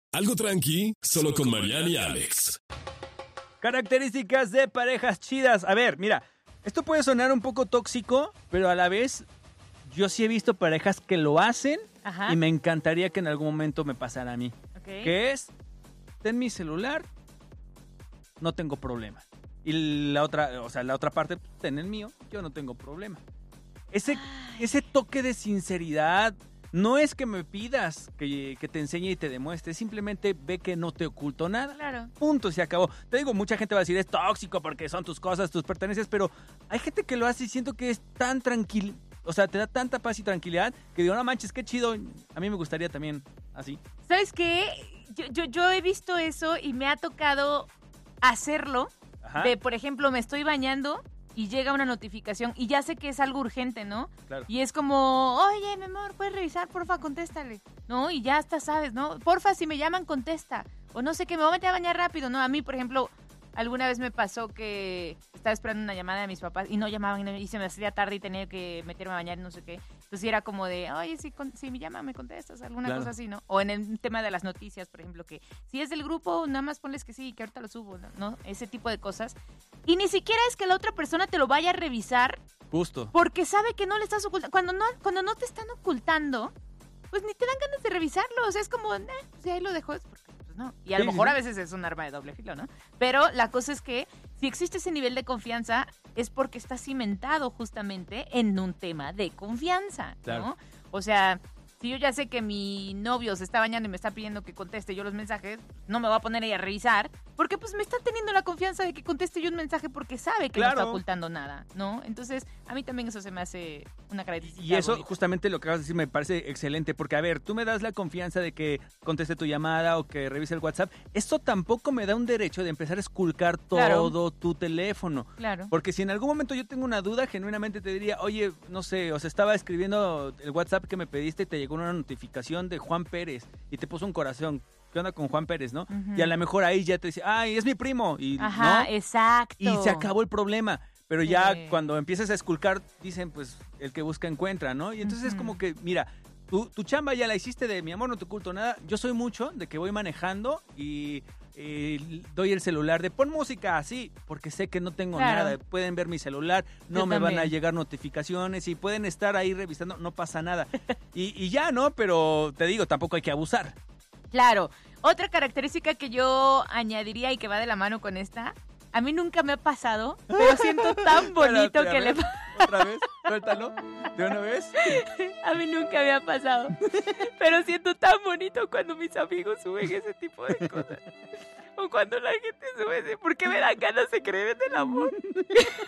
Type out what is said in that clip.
Algo tranqui, solo con Mariana y Alex. Características de parejas chidas. A ver, mira, esto puede sonar un poco tóxico, pero a la vez yo sí he visto parejas que lo hacen. Ajá. Y me encantaría que en algún momento me pasara a mí. Ok. Que es, ten mi celular, no tengo problema. Y la otra parte, ten el mío, yo no tengo problema. Ese toque de sinceridad no es que me pidas que te enseñe y te demuestre, simplemente ve que no te oculto nada. Claro. Punto, se acabó. Te digo, mucha gente va a decir, es tóxico porque son tus cosas, tus pertenencias, pero hay gente que lo hace y siento que es tan tranquilo, o sea, te da tanta paz y tranquilidad que digo, no manches, qué chido, a mí me gustaría también así. ¿Sabes qué? Yo he visto eso y me ha tocado hacerlo. Ajá. De, por ejemplo, me estoy bañando y llega una notificación y ya sé que es algo urgente, ¿no? Claro. Y es como, oye, mi amor, ¿puedes revisar? Porfa, contéstale. ¿No? Y ya hasta sabes, ¿no? Porfa, si me llaman, contesta. O no sé qué, me voy a meter a bañar rápido, ¿no? A mí, por ejemplo, alguna vez me pasó que estaba esperando una llamada de mis papás y no llamaban y se me hacía tarde y tenía que meterme a bañar y no sé qué. Entonces era como de, oye, si me llaman, me contestas, alguna Claro. cosa así, ¿no? O en el tema de las noticias, por ejemplo, que si es del grupo, nada más ponles que sí, que ahorita lo subo, ¿no? Ese tipo de cosas. Y ni siquiera es que la otra persona te lo vaya a revisar Justo. porque sabe que no le estás ocultando. Cuando no te están ocultando, pues ni te dan ganas de revisarlo. O sea, es como, pues ahí lo dejo, porque pues no. Y a lo Sí, mejor sí. a veces es un arma de doble filo, ¿no? Pero la cosa es que si existe ese nivel de confianza es porque está cimentado justamente en un tema de confianza, ¿no? Claro. O sea, si yo ya sé que mi novio se está bañando y me está pidiendo que conteste yo los mensajes, no me voy a poner ahí a revisar, porque pues me está teniendo la confianza de que conteste yo un mensaje porque sabe que no Claro. está ocultando nada, ¿no? Entonces, a mí también eso se me hace una característica Y eso, bonita. justamente lo que acabas de decir, me parece excelente. Porque, a ver, tú me das la confianza de que conteste tu llamada o que revise el WhatsApp. Esto tampoco me da un derecho de empezar a esculcar Claro. todo tu teléfono. Claro. Porque si en algún momento yo tengo una duda, genuinamente te diría, oye, no sé, o sea, estaba escribiendo el WhatsApp que me pediste y te llegó una notificación de Juan Pérez y te puso un corazón. ¿Qué onda con Juan Pérez, no? Ujú. Y a lo mejor ahí ya te dice, ay, es mi primo. Y, Ajá, ¿no? exacto. Y se acabó el problema. Pero ya Sí. cuando empiezas a esculcar, dicen, pues, el que busca encuentra, ¿no? Y entonces es Ujú. como que, mira, tu chamba ya la hiciste de mi amor, no te oculto nada. Yo soy mucho de que voy manejando y doy el celular de pon música así, porque sé que no tengo Claro. nada. Pueden ver mi celular, no Yo me van a también. llegar notificaciones y pueden estar ahí revisando, no pasa nada. y ya, ¿no? Pero te digo, tampoco hay que abusar. Claro. Otra característica que yo añadiría y que va de la mano con esta, a mí nunca me ha pasado, pero siento tan bonito Espérate, a que le ver, otra vez, suéltalo, de una vez. A mí nunca me ha pasado. Pero siento tan bonito cuando mis amigos suben ese tipo de cosas. O cuando la gente sube ese, ¿por qué me dan ganas de creer en el amor?